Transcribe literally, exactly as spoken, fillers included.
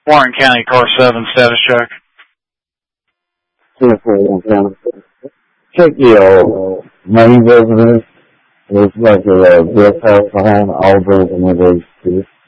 Warren County Car seven status check. Check the uh, main residence. Looks like a uh, guest house behind all those and everything.